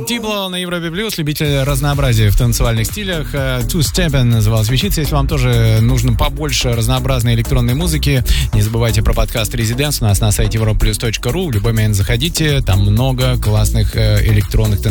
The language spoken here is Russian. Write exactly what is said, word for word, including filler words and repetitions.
Дипло на Европе Плюс, любитель разнообразия в танцевальных стилях. Two Step называлась вещица. Если вам тоже нужно побольше разнообразной электронной музыки, не забывайте про подкаст Residence у нас на сайте европа плюс точка ру. В любой момент заходите, там много классных электронных танцевальных